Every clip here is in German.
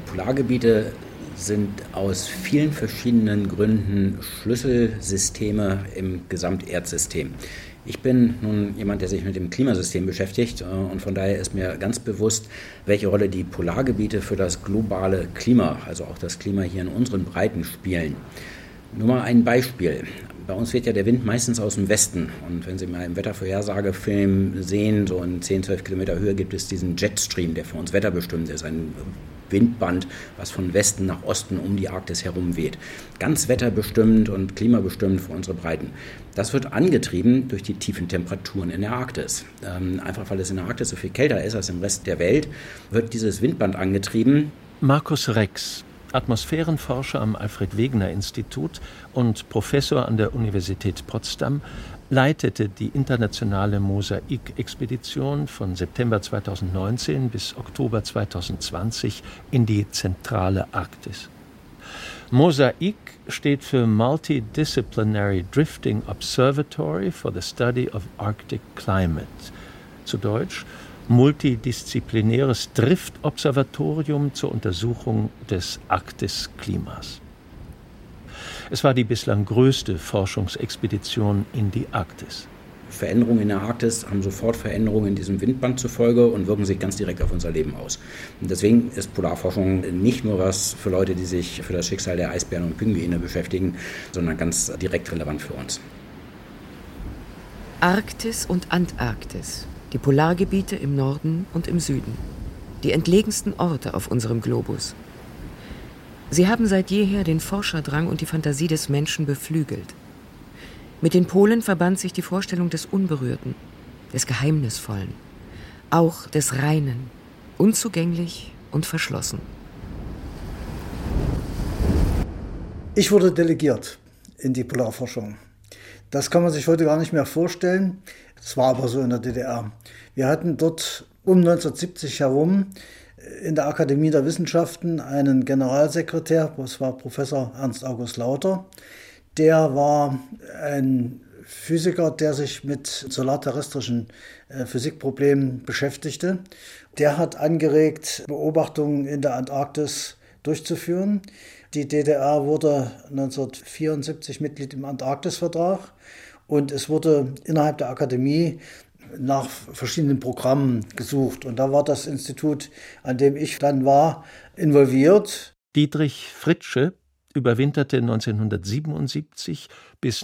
Polargebiete sind aus vielen verschiedenen Gründen Schlüsselsysteme im Gesamterdsystem. Ich bin nun jemand, der sich mit dem Klimasystem beschäftigt und von daher ist mir ganz bewusst, welche Rolle die Polargebiete für das globale Klima, also auch das Klima hier in unseren Breiten spielen. Nur mal ein Beispiel. Bei uns weht ja der Wind meistens aus dem Westen und wenn Sie mal im Wettervorhersagefilm sehen, so in 10, 12 Kilometer Höhe gibt es diesen Jetstream, der für uns wetterbestimmt ist, ein Windband, was von Westen nach Osten um die Arktis herum weht. Ganz wetterbestimmt und klimabestimmt für unsere Breiten. Das wird angetrieben durch die tiefen Temperaturen in der Arktis. Einfach weil es in der Arktis so viel kälter ist als im Rest der Welt, wird dieses Windband angetrieben. Markus Rex, Atmosphärenforscher am Alfred-Wegener-Institut und Professor an der Universität Potsdam, leitete die internationale Mosaik-Expedition von September 2019 bis Oktober 2020 in die zentrale Arktis. Mosaik steht für Multidisciplinary Drifting Observatory for the Study of Arctic Climate. Zu Deutsch multidisziplinäres Driftobservatorium zur Untersuchung des Arktisklimas. Es war die bislang größte Forschungsexpedition in die Arktis. Veränderungen in der Arktis haben sofort Veränderungen in diesem Windband zur Folge und wirken sich ganz direkt auf unser Leben aus. Und deswegen ist Polarforschung nicht nur was für Leute, die sich für das Schicksal der Eisbären und Pinguine beschäftigen, sondern ganz direkt relevant für uns. Arktis und Antarktis, die Polargebiete im Norden und im Süden, die entlegensten Orte auf unserem Globus. Sie haben seit jeher den Forscherdrang und die Fantasie des Menschen beflügelt. Mit den Polen verband sich die Vorstellung des Unberührten, des Geheimnisvollen, auch des Reinen, unzugänglich und verschlossen. Ich wurde delegiert in die Polarforschung. Das kann man sich heute gar nicht mehr vorstellen. Es war aber so in der DDR. Wir hatten dort um 1970 herum in der Akademie der Wissenschaften einen Generalsekretär, das war Professor Ernst August Lauter. Der war ein Physiker, der sich mit solarterrestrischen Physikproblemen beschäftigte. Der hat angeregt, Beobachtungen in der Antarktis durchzuführen. Die DDR wurde 1974 Mitglied im Antarktisvertrag und es wurde innerhalb der Akademie nach verschiedenen Programmen gesucht. Und da war das Institut, an dem ich dann war, involviert. Dietrich Fritsche überwinterte 1977 bis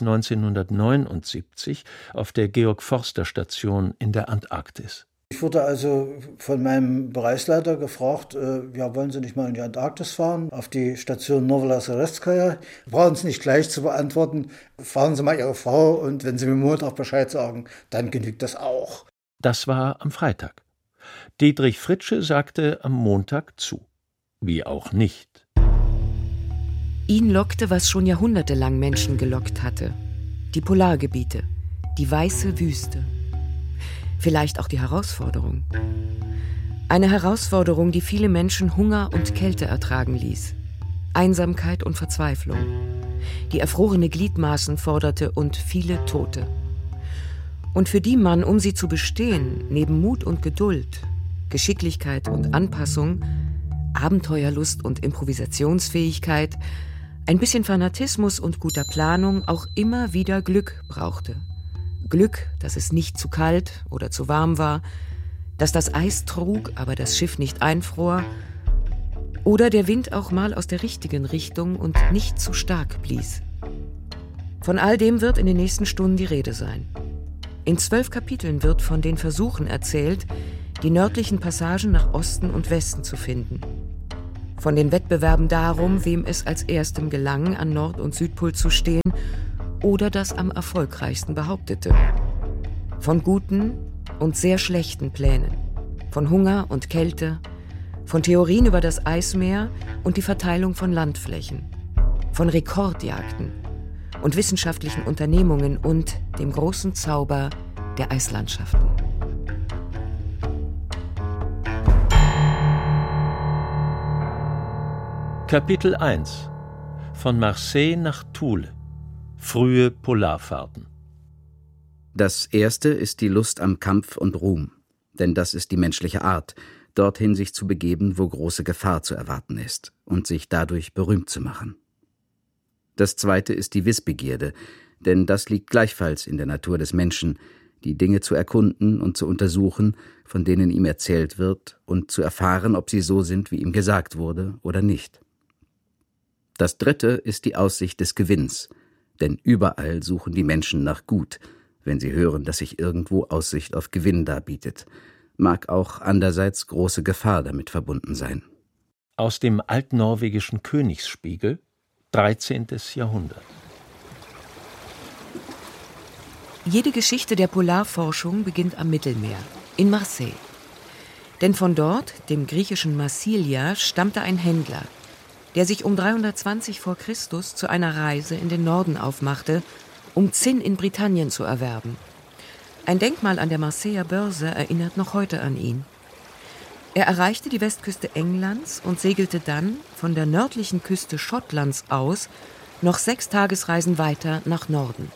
1979 auf der Georg-Forster-Station in der Antarktis. Ich wurde also von meinem Bereichsleiter gefragt, ja, wollen Sie nicht mal in die Antarktis fahren, auf die Station Novaya Serestskaya? Brauchen Sie nicht gleich zu beantworten, fragen Sie mal Ihre Frau und wenn Sie mir Montag Bescheid sagen, dann genügt das auch. Das war am Freitag. Dietrich Fritsche sagte am Montag zu. Wie auch nicht. Ihn lockte, was schon jahrhundertelang Menschen gelockt hatte. Die Polargebiete, die weiße Wüste. Vielleicht auch die Herausforderung. Eine Herausforderung, die viele Menschen Hunger und Kälte ertragen ließ. Einsamkeit und Verzweiflung. Die erfrorene Gliedmaßen forderte und viele Tote. Und für die man, um sie zu bestehen, neben Mut und Geduld, Geschicklichkeit und Anpassung, Abenteuerlust und Improvisationsfähigkeit, ein bisschen Fanatismus und guter Planung auch immer wieder Glück brauchte. Glück, dass es nicht zu kalt oder zu warm war, dass das Eis trug, aber das Schiff nicht einfror, oder der Wind auch mal aus der richtigen Richtung und nicht zu stark blies. Von all dem wird in den nächsten Stunden die Rede sein. In 12 Kapiteln wird von den Versuchen erzählt, die nördlichen Passagen nach Osten und Westen zu finden. Von den Wettbewerben darum, wem es als erstem gelang, an Nord- und Südpol zu stehen oder das am erfolgreichsten behauptete. Von guten und sehr schlechten Plänen, von Hunger und Kälte, von Theorien über das Eismeer und die Verteilung von Landflächen, von Rekordjagden und wissenschaftlichen Unternehmungen und dem großen Zauber der Eislandschaften. Kapitel 1 Von Marseille nach Thule. Frühe Polarfahrten. Das erste ist die Lust am Kampf und Ruhm, denn das ist die menschliche Art, dorthin sich zu begeben, wo große Gefahr zu erwarten ist, und sich dadurch berühmt zu machen. Das zweite ist die Wissbegierde, denn das liegt gleichfalls in der Natur des Menschen, die Dinge zu erkunden und zu untersuchen, von denen ihm erzählt wird, und zu erfahren, ob sie so sind, wie ihm gesagt wurde oder nicht. Das dritte ist die Aussicht des Gewinns, denn überall suchen die Menschen nach Gut, wenn sie hören, dass sich irgendwo Aussicht auf Gewinn darbietet, mag auch andererseits große Gefahr damit verbunden sein. Aus dem altnorwegischen Königsspiegel, 13. Jahrhundert. Jede Geschichte der Polarforschung beginnt am Mittelmeer, in Marseille. Denn von dort, dem griechischen Massilia, stammte ein Händler, der sich um 320 vor Christus zu einer Reise in den Norden aufmachte, um Zinn in Britannien zu erwerben. Ein Denkmal an der Marseiller Börse erinnert noch heute an ihn. Er erreichte die Westküste Englands und segelte dann von der nördlichen Küste Schottlands aus noch 6 Tagesreisen weiter nach Norden.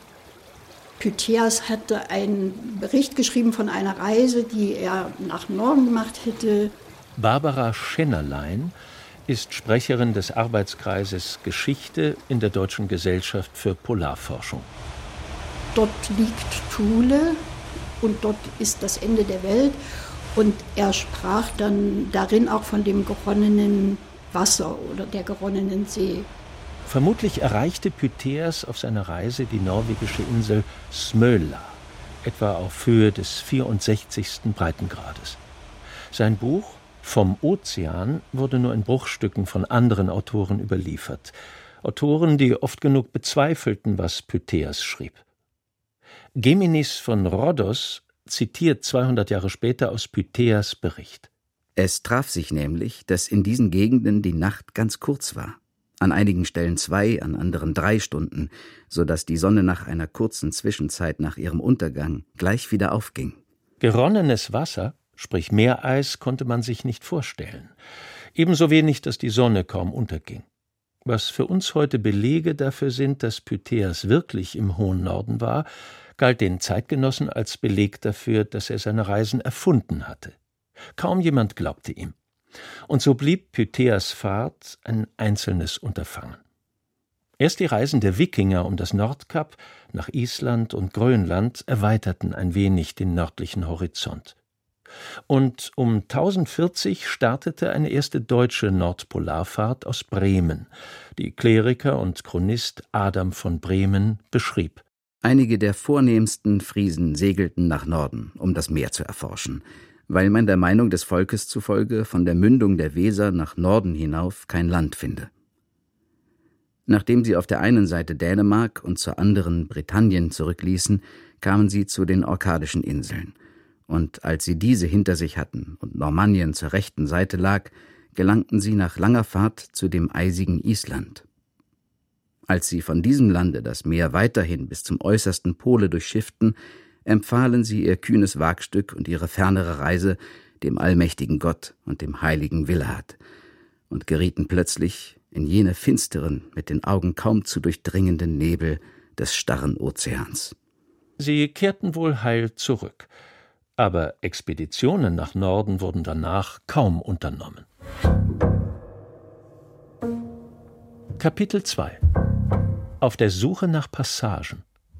Pytheas hatte einen Bericht geschrieben von einer Reise, die er nach Norden gemacht hätte. Barbara Schennerlein ist Sprecherin des Arbeitskreises Geschichte in der Deutschen Gesellschaft für Polarforschung. Dort liegt Thule und dort ist das Ende der Welt. Und er sprach dann darin auch von dem geronnenen Wasser oder der geronnenen See. Vermutlich erreichte Pytheas auf seiner Reise die norwegische Insel Smøla, etwa auf Höhe des 64. Breitengrades. Sein Buch Vom Ozean wurde nur in Bruchstücken von anderen Autoren überliefert. Autoren, die oft genug bezweifelten, was Pytheas schrieb. Gemenis von Rhodos zitiert 200 Jahre später aus Pytheas' Bericht. Es traf sich nämlich, dass in diesen Gegenden die Nacht ganz kurz war. An einigen Stellen 2, an anderen 3 Stunden, so dass die Sonne nach einer kurzen Zwischenzeit nach ihrem Untergang gleich wieder aufging. Geronnenes Wasser, sprich Meereis, konnte man sich nicht vorstellen. Ebenso wenig, dass die Sonne kaum unterging. Was für uns heute Belege dafür sind, dass Pytheas wirklich im hohen Norden war, galt den Zeitgenossen als Beleg dafür, dass er seine Reisen erfunden hatte. Kaum jemand glaubte ihm. Und so blieb Pytheas' Fahrt ein einzelnes Unterfangen. Erst die Reisen der Wikinger um das Nordkap nach Island und Grönland erweiterten ein wenig den nördlichen Horizont. Und um 1040 startete eine erste deutsche Nordpolarfahrt aus Bremen, die Kleriker und Chronist Adam von Bremen beschrieb. Einige der vornehmsten Friesen segelten nach Norden, um das Meer zu erforschen, weil man der Meinung des Volkes zufolge von der Mündung der Weser nach Norden hinauf kein Land finde. Nachdem sie auf der einen Seite Dänemark und zur anderen Britannien zurückließen, kamen sie zu den Orkadischen Inseln. Und als sie diese hinter sich hatten und Normannien zur rechten Seite lag, gelangten sie nach langer Fahrt zu dem eisigen Island. Als sie von diesem Lande das Meer weiterhin bis zum äußersten Pole durchschifften, empfahlen sie ihr kühnes Wagstück und ihre fernere Reise dem allmächtigen Gott und dem heiligen Willehad und gerieten plötzlich in jene finsteren, mit den Augen kaum zu durchdringenden Nebel des starren Ozeans. Sie kehrten wohl heil zurück, aber Expeditionen nach Norden wurden danach kaum unternommen. Kapitel 2: Auf der Suche nach Passagen.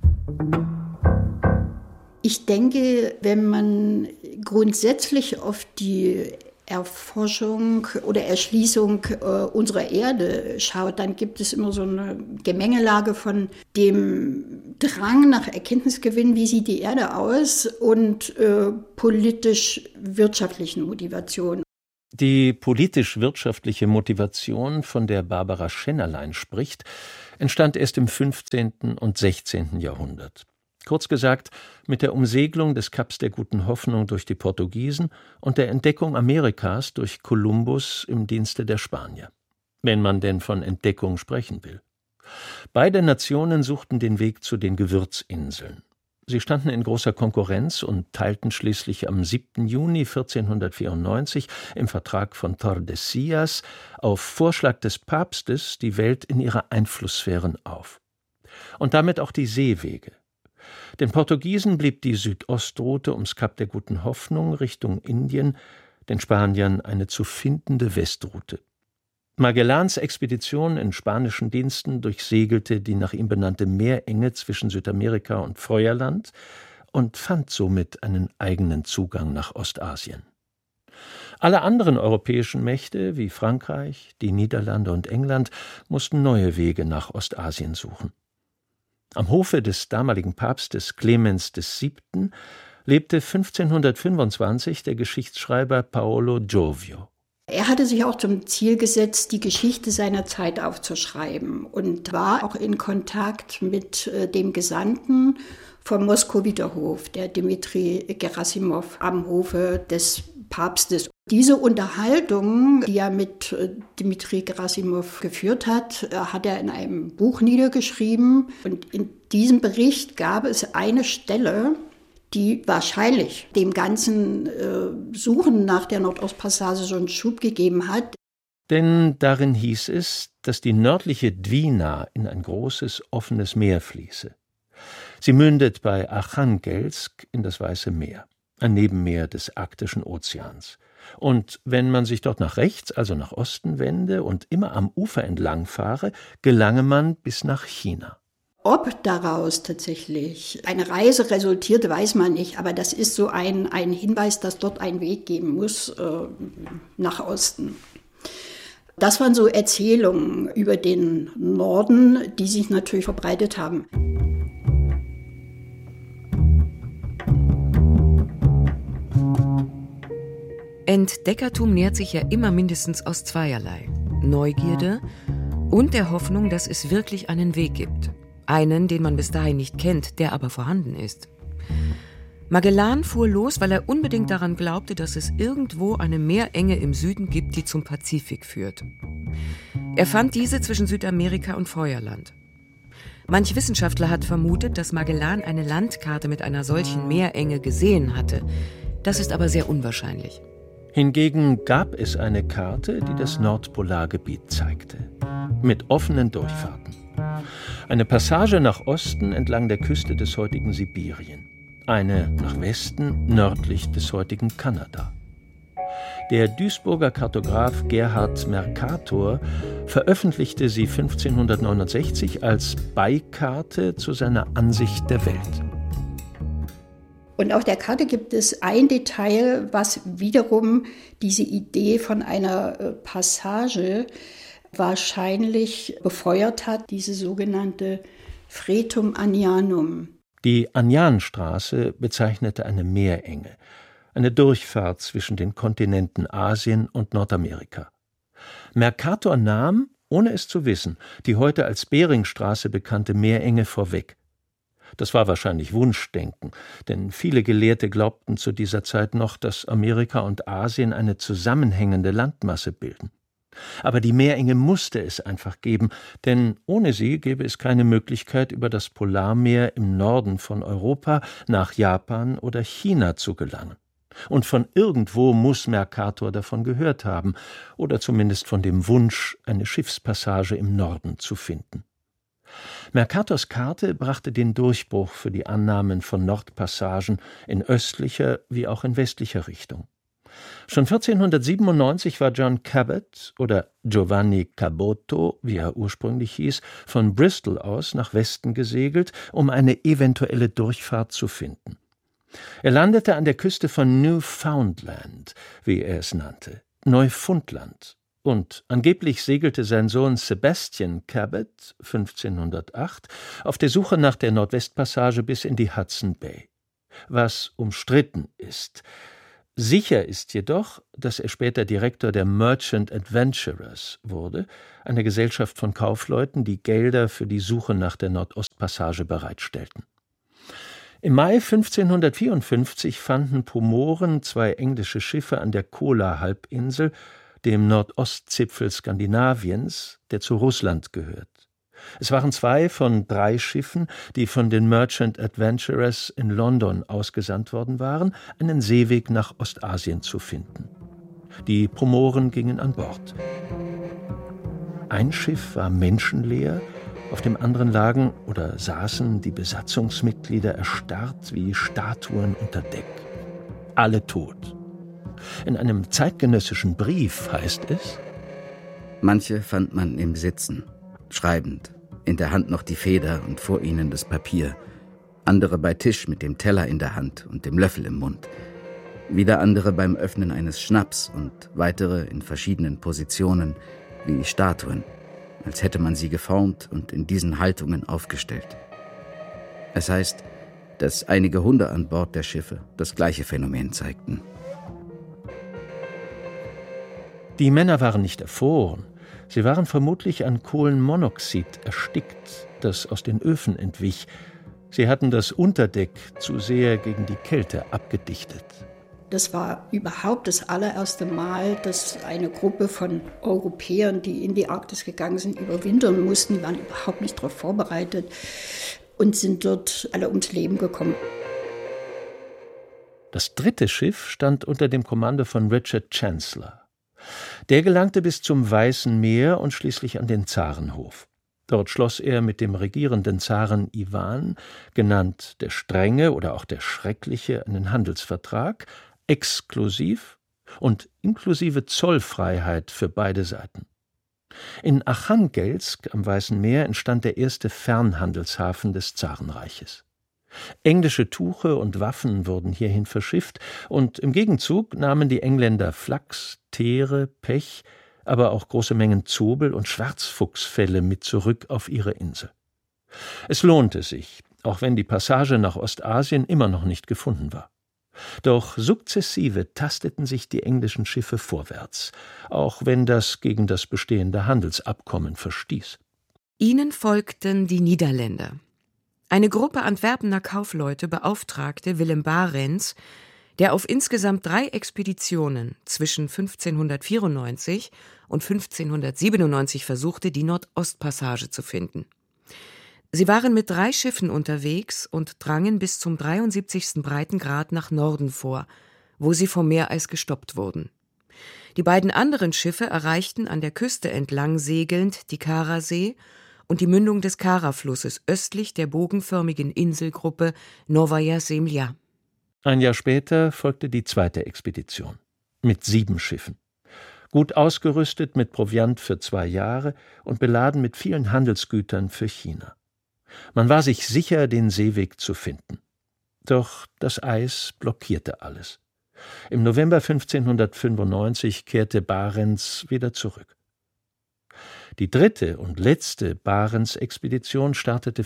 Ich denke, wenn man grundsätzlich auf die Erforschung oder Erschließung unserer Erde schaut, dann gibt es immer so eine Gemengelage von dem Drang nach Erkenntnisgewinn, wie sieht die Erde aus, und politisch-wirtschaftlichen Motivationen. Die politisch-wirtschaftliche Motivation, von der Barbara Schennerlein spricht, entstand erst im 15. und 16. Jahrhundert. Kurz gesagt, mit der Umsegelung des Kaps der Guten Hoffnung durch die Portugiesen und der Entdeckung Amerikas durch Kolumbus im Dienste der Spanier. Wenn man denn von Entdeckung sprechen will. Beide Nationen suchten den Weg zu den Gewürzinseln. Sie standen in großer Konkurrenz und teilten schließlich am 7. Juni 1494 im Vertrag von Tordesillas auf Vorschlag des Papstes die Welt in ihre Einflusssphären auf. Und damit auch die Seewege. Den Portugiesen blieb die Südostroute ums Kap der Guten Hoffnung Richtung Indien, den Spaniern eine zu findende Westroute. Magellans Expedition in spanischen Diensten durchsegelte die nach ihm benannte Meerenge zwischen Südamerika und Feuerland und fand somit einen eigenen Zugang nach Ostasien. Alle anderen europäischen Mächte wie Frankreich, die Niederlande und England mussten neue Wege nach Ostasien suchen. Am Hofe des damaligen Papstes Clemens VII. Lebte 1525 der Geschichtsschreiber Paolo Giovio. Er hatte sich auch zum Ziel gesetzt, die Geschichte seiner Zeit aufzuschreiben und war auch in Kontakt mit dem Gesandten vom Moskowiter Hof, der Dmitri Gerasimov, am Hofe des Papstes. Diese Unterhaltung, die er mit Dmitri Gerasimov geführt hat, hat er in einem Buch niedergeschrieben. Und in diesem Bericht gab es eine Stelle, die wahrscheinlich dem ganzen Suchen nach der Nordostpassage so einen Schub gegeben hat. Denn darin hieß es, dass die nördliche Dwina in ein großes, offenes Meer fließe. Sie mündet bei Archangelsk in das Weiße Meer, ein Nebenmeer des Arktischen Ozeans. Und wenn man sich dort nach rechts, also nach Osten wende und immer am Ufer entlang fahre, gelange man bis nach China. Ob daraus tatsächlich eine Reise resultierte, weiß man nicht. Aber das ist so ein Hinweis, dass dort ein Weg geben muss nach Osten. Das waren so Erzählungen über den Norden, die sich natürlich verbreitet haben. Entdeckertum nährt sich ja immer mindestens aus zweierlei: Neugierde und der Hoffnung, dass es wirklich einen Weg gibt. Einen, den man bis dahin nicht kennt, der aber vorhanden ist. Magellan fuhr los, weil er unbedingt daran glaubte, dass es irgendwo eine Meerenge im Süden gibt, die zum Pazifik führt. Er fand diese zwischen Südamerika und Feuerland. Manch Wissenschaftler hat vermutet, dass Magellan eine Landkarte mit einer solchen Meerenge gesehen hatte. Das ist aber sehr unwahrscheinlich. Hingegen gab es eine Karte, die das Nordpolargebiet zeigte, mit offenen Durchfahrten. Eine Passage nach Osten entlang der Küste des heutigen Sibirien, eine nach Westen nördlich des heutigen Kanada. Der Duisburger Kartograf Gerhard Mercator veröffentlichte sie 1569 als Beikarte zu seiner Ansicht der Welt. Und auf der Karte gibt es ein Detail, was wiederum diese Idee von einer Passage wahrscheinlich befeuert hat, diese sogenannte Fretum Anianum. Die Anianstraße bezeichnete eine Meerenge, eine Durchfahrt zwischen den Kontinenten Asien und Nordamerika. Mercator nahm, ohne es zu wissen, die heute als Beringstraße bekannte Meerenge vorweg. Das war wahrscheinlich Wunschdenken, denn viele Gelehrte glaubten zu dieser Zeit noch, dass Amerika und Asien eine zusammenhängende Landmasse bilden. Aber die Meerenge musste es einfach geben, denn ohne sie gäbe es keine Möglichkeit, über das Polarmeer im Norden von Europa nach Japan oder China zu gelangen. Und von irgendwo muss Mercator davon gehört haben, oder zumindest von dem Wunsch, eine Schiffspassage im Norden zu finden. Mercators Karte brachte den Durchbruch für die Annahmen von Nordpassagen in östlicher wie auch in westlicher Richtung. Schon 1497 war John Cabot oder Giovanni Caboto, wie er ursprünglich hieß, von Bristol aus nach Westen gesegelt, um eine eventuelle Durchfahrt zu finden. Er landete an der Küste von Newfoundland, wie er es nannte, Neufundland, und angeblich segelte sein Sohn Sebastian Cabot 1508 auf der Suche nach der Nordwestpassage bis in die Hudson Bay, was umstritten ist. Sicher ist jedoch, dass er später Direktor der Merchant Adventurers wurde, einer Gesellschaft von Kaufleuten, die Gelder für die Suche nach der Nordostpassage bereitstellten. Im Mai 1554 fanden Pomoren zwei englische Schiffe an der Kola-Halbinsel, dem Nordostzipfel Skandinaviens, der zu Russland gehört. Es waren 2 von 3 Schiffen, die von den Merchant Adventurers in London ausgesandt worden waren, einen Seeweg nach Ostasien zu finden. Die Pomoren gingen an Bord. Ein Schiff war menschenleer, auf dem anderen lagen oder saßen die Besatzungsmitglieder erstarrt wie Statuen unter Deck. Alle tot. In einem zeitgenössischen Brief heißt es: Manche fand man im Sitzen, schreibend, in der Hand noch die Feder und vor ihnen das Papier, andere bei Tisch mit dem Teller in der Hand und dem Löffel im Mund, wieder andere beim Öffnen eines Schnaps und weitere in verschiedenen Positionen wie Statuen, als hätte man sie geformt und in diesen Haltungen aufgestellt. Es heißt, dass einige Hunde an Bord der Schiffe das gleiche Phänomen zeigten. Die Männer waren nicht erfroren. Sie waren vermutlich an Kohlenmonoxid erstickt, das aus den Öfen entwich. Sie hatten das Unterdeck zu sehr gegen die Kälte abgedichtet. Das war überhaupt das allererste Mal, dass eine Gruppe von Europäern, die in die Arktis gegangen sind, überwintern mussten. Die waren überhaupt nicht darauf vorbereitet und sind dort alle ums Leben gekommen. Das 3. Schiff stand unter dem Kommando von Richard Chancellor. Der gelangte bis zum Weißen Meer und schließlich an den Zarenhof. Dort schloss er mit dem regierenden Zaren Iwan, genannt der Strenge oder auch der Schreckliche, einen Handelsvertrag, exklusiv und inklusive Zollfreiheit für beide Seiten. In Archangelsk am Weißen Meer entstand der erste Fernhandelshafen des Zarenreiches. Englische Tuche und Waffen wurden hierhin verschifft, und im Gegenzug nahmen die Engländer Flachs, Teere, Pech, aber auch große Mengen Zobel und Schwarzfuchsfelle mit zurück auf ihre Insel. Es lohnte sich, auch wenn die Passage nach Ostasien immer noch nicht gefunden war. Doch sukzessive tasteten sich die englischen Schiffe vorwärts, auch wenn das gegen das bestehende Handelsabkommen verstieß. Ihnen folgten die Niederländer. Eine Gruppe Antwerpener Kaufleute beauftragte Willem Barents, der auf insgesamt 3 Expeditionen zwischen 1594 und 1597 versuchte, die Nordostpassage zu finden. Sie waren mit 3 Schiffen unterwegs und drangen bis zum 73. Breitengrad nach Norden vor, wo sie vom Meereis gestoppt wurden. Die beiden anderen Schiffe erreichten an der Küste entlang segelnd die Karasee und die Mündung des Kara-Flusses östlich der bogenförmigen Inselgruppe Novaya Zemlja. Ein Jahr später folgte die 2. Expedition mit 7 Schiffen, gut ausgerüstet mit Proviant für 2 Jahre und beladen mit vielen Handelsgütern für China. Man war sich sicher, den Seeweg zu finden. Doch das Eis blockierte alles. Im November 1595 kehrte Barents wieder zurück. Die 3. und letzte Barents-Expedition startete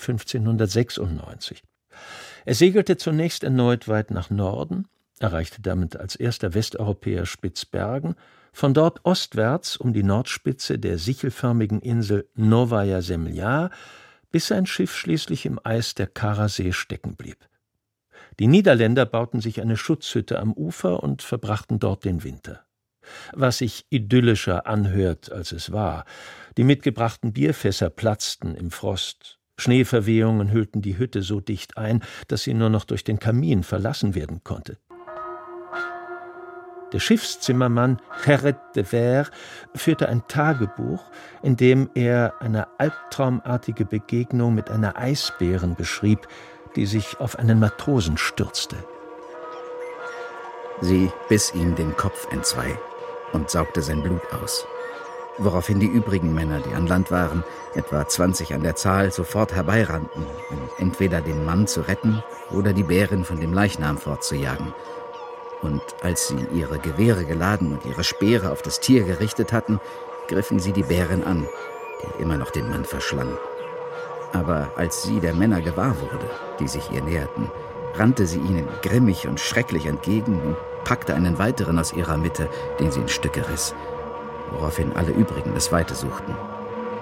1596. Er segelte zunächst erneut weit nach Norden, erreichte damit als erster Westeuropäer Spitzbergen, von dort ostwärts um die Nordspitze der sichelförmigen Insel Novaya Zemlja, bis sein Schiff schließlich im Eis der Karasee stecken blieb. Die Niederländer bauten sich eine Schutzhütte am Ufer und verbrachten dort den Winter. Was sich idyllischer anhört, als es war. Die mitgebrachten Bierfässer platzten im Frost. Schneeverwehungen hüllten die Hütte so dicht ein, dass sie nur noch durch den Kamin verlassen werden konnte. Der Schiffszimmermann Gerrit de Ver führte ein Tagebuch, in dem er eine albtraumartige Begegnung mit einer Eisbären beschrieb, die sich auf einen Matrosen stürzte. Sie biss ihm den Kopf entzwei und saugte sein Blut aus, woraufhin die übrigen Männer, die an Land waren, etwa 20 an der Zahl, sofort herbeirannten, um entweder den Mann zu retten oder die Bärin von dem Leichnam fortzujagen. Und als sie ihre Gewehre geladen und ihre Speere auf das Tier gerichtet hatten, griffen sie die Bärin an, die immer noch den Mann verschlang. Aber als sie der Männer gewahr wurde, die sich ihr näherten, rannte sie ihnen grimmig und schrecklich entgegen und packte einen weiteren aus ihrer Mitte, den sie in Stücke riss, woraufhin alle übrigen das Weite suchten.